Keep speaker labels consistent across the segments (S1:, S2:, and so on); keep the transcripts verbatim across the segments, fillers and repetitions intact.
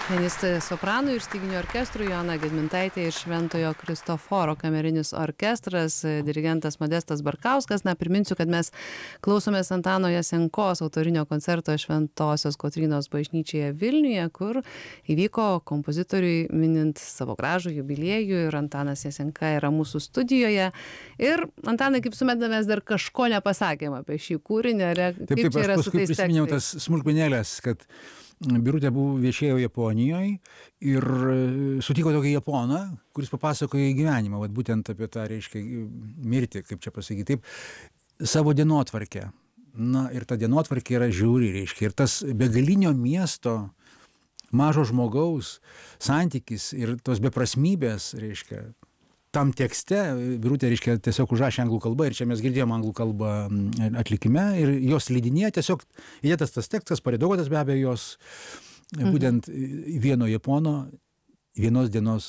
S1: pianistė sopranui ir styginių orkestrui Joana Gedmintaitė ir Šventojo Kristoforo kamerinis orkestras, dirigentas Modestas Barkauskas. Na, priminsiu, kad mes klausomės Antano Jasenkos autorinio koncerto Šventosios Kotrynos bažnyčioje Vilniuje, kur įvyko kompozitoriui minint savo gražų jubiliejų, ir Antanas Jasenka yra mūsų studijoje. Ir Antanai, kaip sumet, mes dar kažko nepasakėm apie šį kūrinį, ar kaip
S2: taip, taip,
S1: čia yra su tais tekstais?
S2: Taip, taip, aš paskui prisiminiau tas smulkmenėlės, kad Birutė buvo viešėjo Japonijoje ir sutiko tokį Japoną, kuris papasakojo į gyvenimą, vat būtent apie tą, reiškia, mirtį, kaip čia pasakyti, taip, savo dienotvarkę. Na, ir ta dienotvarkė yra žiauri, reiškia, ir tas begalinio miesto, mažo žmogaus santykis ir tos beprasmybės, reiškia, tam tekste Birutė, reiškia, tiesiog užrašė anglų kalbą, ir čia mes girdėjom anglų kalbą atlikime, ir jos leidinėje tiesiog įdėtas tas tekstas, paredaguotas be abejo jos, mhm. būtent vieno Japono vienos dienos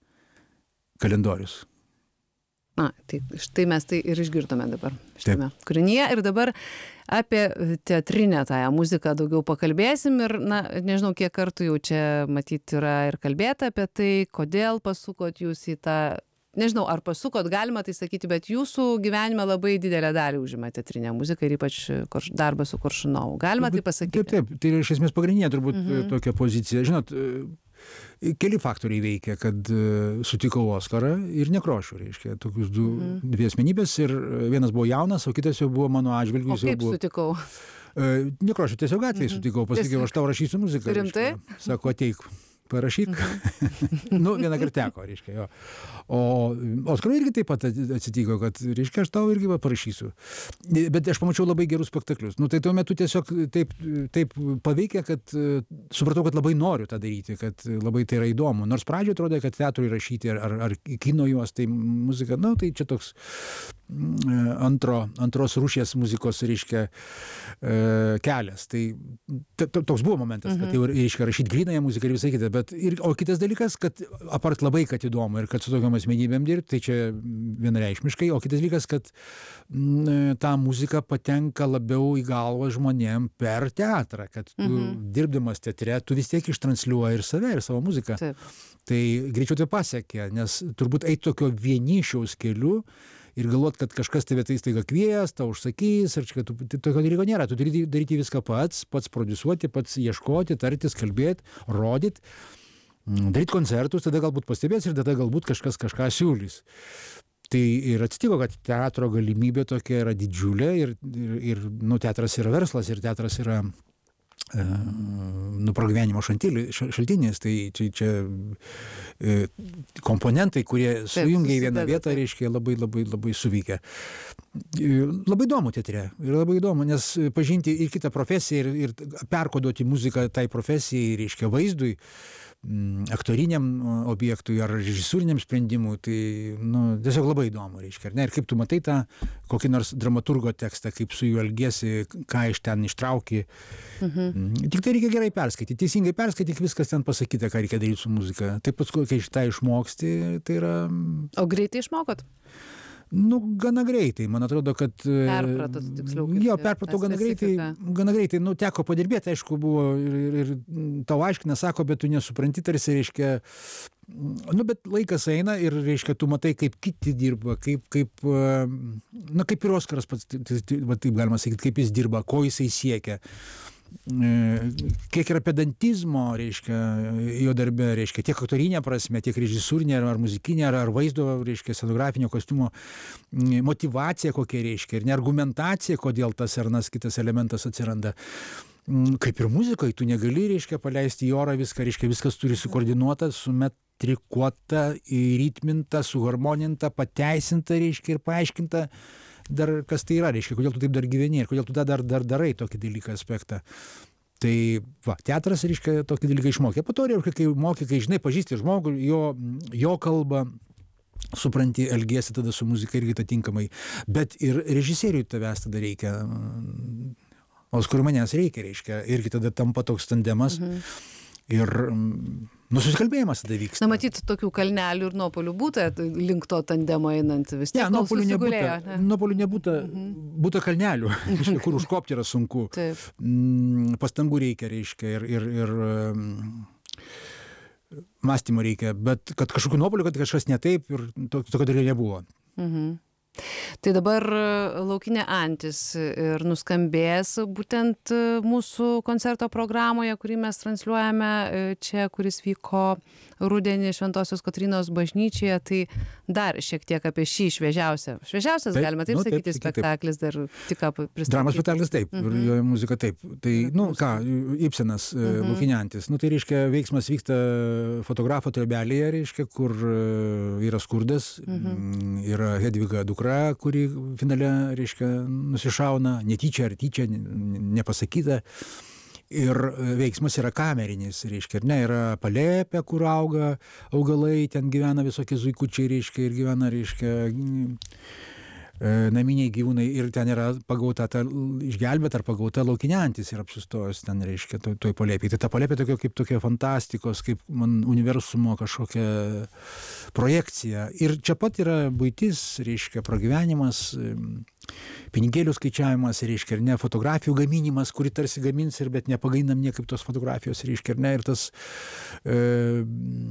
S2: kalendorius.
S1: Na, tai štai mes tai ir išgirdome dabar šitame kūrinyje. Ir dabar apie teatrinę tą muziką daugiau pakalbėsim. Ir, na, nežinau, kiek kartų jau čia matyti yra ir kalbėta apie tai, kodėl pasukot jūs į tą, nežinau, ar pasukot, galima tai sakyti, bet jūsų gyvenime labai didelę dalį užima teatrinė muzika ir ypač darbas su Koršunovu. Galima tai pasakyti?
S2: Taip, taip, tai yra iš esmės pagrindinė turbūt mhm. tokia pozicija. Žinot, keli faktoriai veikia, kad sutikau Oskarą ir Nekrošių, reiškia, tokius du, mhm. dvi asmenybės, ir vienas buvo jaunas, o kitas jau buvo mano atžvilgiu.
S1: O kaip
S2: buvo...
S1: sutikau?
S2: Nekrošių tiesiog gatvėje mhm. sutikau, pasakiau, aš tau rašysiu muziką.
S1: Rimtai?
S2: Reiškia. Sako, ateik, parašyk. Mhm. Nu, vieną kartą teko, reiškia, jo. O Oskarui irgi taip pat atsitiko, kad, reiškia, aš tau irgi parašysiu. Bet aš pamačiau labai gerus spektaklius. Nu, tai tuo metu tiesiog taip, taip paveikė, kad supratau, kad labai noriu tą daryti, kad labai tai yra įdomu. Nors pradžioje atrodė, kad teatrui rašyti ar, ar kino juos, tai muzika, nu, tai čia toks antro, antros rūšies muzikos, reiškia, kelias. Tai toks buvo momentas, kad jau, reiškia, rašyti grynąją muziką ir visai kitą. Bet ir, o kitas dalykas, kad apart labai, kad įdomu ir kad su tokiom asmenybėm dirbti, tai čia vienareikšmiškai, o kitas dalykas, kad m, ta muzika patenka labiau į galvą žmonėm per teatrą, kad tu mhm. dirbdamas teatre, tu vis tiek ištransliuoji ir save, ir savo muziką. Taip. Tai greičiau tai pasiekė, nes turbūt eit tokio vienišiaus keliu ir galvot, kad kažkas tave tai staiga kvies, tau užsakys, ir čia, tu, tai tokio dalyko nėra. Tu turi daryti viską pats, pats produsuoti, pats ieškoti, tartis, kalbėti, rodyti, daryti koncertus, tada galbūt pastebės ir tada galbūt kažkas kažką siūlys. Tai ir atsitiko, kad teatro galimybė tokia yra didžiulė ir, ir, ir nu, teatras yra verslas ir teatras yra e, nu, pragyvenimo šaltinis, tai čia, čia e, komponentai, kurie sujungia į vieną vietą, reiškia, labai, labai, labai suveikia. Labai įdomu teatre, ir labai įdomu, nes pažinti ir kitą profesiją ir, ir perkoduoti muziką tai profesijai, reiškia, vaizdui, aktoriniam objektui ar režisūriniam sprendimui, tai nu, tiesiog labai įdomu, reiškia. Ne? Ir kaip tu matai tą kokį nors dramaturgo tekstą, kaip su juo elgiesi, ką iš ten ištrauki. Mhm. Tik tai reikia gerai perskaityti. Teisingai perskaityti, viskas ten pasakyta, ką reikia daryti su muzika. Taip paskui, kai šitą išmoksti, tai yra...
S1: O greitai išmokot?
S2: Nu, gana greitai, man atrodo, kad...
S1: Perpratot, tiksliau.
S2: Jo, perpratau gana greitai, gana greitai, nu, teko padirbėti, aišku, buvo ir, ir, ir tau aiškina, sako, bet tu nesupranti, tarsi, reiškia, nu, bet laikas eina ir, reiškia, tu matai, kaip kiti dirba, kaip, kaip, na, kaip ir Oskaras pats, va, taip galima sakyti, kaip jis dirba, ko jisai siekia. Kiek yra pedantizmo, reiškia, jo darbe, reiškia, tiek aktorinė prasme, tiek režisūrinė ar muzikinė, ar, ar vaizdo, reiškia, scenografinio kostiumo motyvacija kokia, reiškia, ir ne argumentacija, kodėl tas ar nas kitas elementas atsiranda. Kaip ir muzikoje, tu negali, reiškia, paleisti į orą viską, reiškia, viskas turi sukoordinuota, sumetrikuota, ritminta, suharmoninta, pateisinta, reiškia, ir paaiškinta, dar kas tai yra, reiškia, kodėl tu taip dar gyveni ir kodėl tu dar, dar darai tokį dalyką aspektą. Tai, va, teatras, reiškia, tokį dalyką išmokė. Po to, reiškia, kai moki, kai žinai, pažįsti žmogų, jo, jo kalbą, supranti, elgiesi tada su muzika irgi atitinkamai. Bet ir režisieriui tavęs tada reikia, o kur manęs reikia, reiškia, irgi tada tampa toks tandemas. Mhm. Ir nu, susikalbėjimas tada vyksta.
S1: Na, matyt, tokių kalnelių ir nuopolių būta link to tandemo einant vis tiek.
S2: Ne, nuopolių nebūta, ne? Nuopolių nebūta, mhm. būta kalnelių, kur užkopti yra sunku. Taip. Pastangų reikia, reiškia, ir, ir, ir mąstymo reikia, bet kad kažkokių nuopuolių, kad kažkas ne taip ir to, to kad nebuvo.
S1: Mhm. Tai dabar Laukinė antis ir nuskambės būtent mūsų koncerto programoje, kurį mes transliuojame čia, kuris vyko rudenį Šventosios Kotrynos bažnyčioje. Tai dar šiek tiek apie šį šviežiausią. Šviežiausias, taip, galima taip nu, sakyti, taip, spektaklis taip. Dar tik pristatyti. Dramos
S2: spektaklis taip, mhm. ir jo muzika taip. Tai, nu ką, Ibsenas, mhm. Laukinė antis. Nu, tai reiškia, veiksmas vyksta fotografo trobelėje, reiškia, kur yra skurdas, mhm. yra Hedviga dukra, kuri finale, reiškia, nusišauna, netyčia ar tyčia, nepasakyta. Ir veiksmas yra kamerinis, reiškia, ir ne, yra palėpė, kur auga augalai, ten gyvena visokie zuikučiai, reiškia, ir gyvena, reiškia, naminiai gyvūnai, ir ten yra pagauta, ta, išgelbėta ar pagauta Laukinė antis ir apsistojus ten, reiškia, toj, toj palėpėj. Tai ta palėpė tokia kaip tokia fantastikos, kaip man universumo kažkokia projekcija. Ir čia pat yra buitis, reiškia, pragyvenimas, pinigėlių skaičiavimas, reiškia, ir ne, fotografijų gaminimas, kuri tarsi gamins ir bet nepagainam niekaip tos fotografijos, reiškia, ir ne, ir tas... E,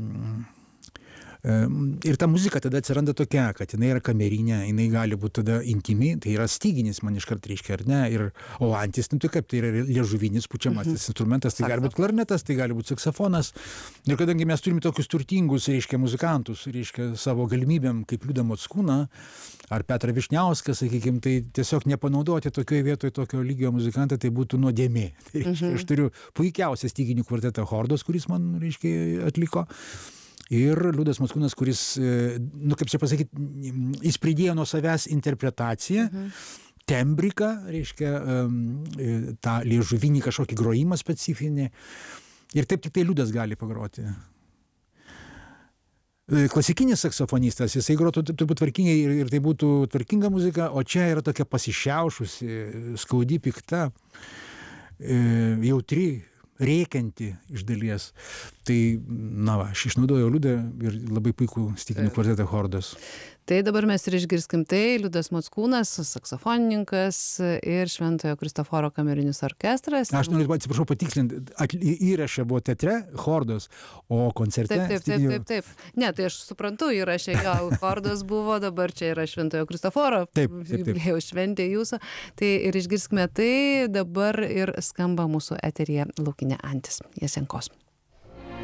S2: Ir ta muzika tada atsiranda tokia, kad jinai yra kamerinė, jinai gali būti tada intimi, tai yra styginis, man iškart reiškia, ar ne, ir, o antis, nu tai kaip, tai yra liežuvinis pučiamasis mhm. instrumentas, tai gali būti klarnetas, tai gali būti saksofonas. Ir kadangi mes turime tokius turtingus, reiškia, muzikantus, reiškia, savo galimybėm, kaip Liudą Mockūną, ar Petrą Višniauską, sakykime, tai tiesiog nepanaudoti tokioje vietoje tokio lygio muzikantą, tai būtų nuodėmė. Tai reiškia, mhm. aš turiu puikiausią styginių kvartetą Chordos, kuris man, reiškia, atliko. Ir Liudas Mockūnas, kuris, nu kaip čia pasakyti, jis pridėjo nuo savęs interpretaciją, mhm. tembriką, reiškia, tą liežuvinį kažkokį grojimą specifinį. Ir taip tik tai Liudas gali pagroti. Klasikinis saksofonistas, jisai grotų turbūt tvarkingai ir, ir tai būtų tvarkinga muzika, o čia yra tokia pasišiaušusi, skaudi, pikta, jautri, rėkianti iš dalies. Tai, na va, aš išnaudojau Liudą ir labai puikų styginių kvartetą Chordos.
S1: Tai dabar mes ir išgirskim tai, Liudas Mockūnas, saksofonininkas ir Šventojo Kristoforo kamerinis orkestras.
S2: Aš noriu, atsiprašau, patikslinti, įraše buvo teatre Chordos, o koncerte...
S1: Taip, taip, taip, taip, taip. Ne, tai aš suprantu, įraše jo Chordos buvo, dabar čia yra Šventojo Kristoforo.
S2: Taip, taip, taip.
S1: Jau šventė jūsų. Tai ir išgirskime tai, dabar ir skamba mūsų eteryje Laukinė antis Jasenkos.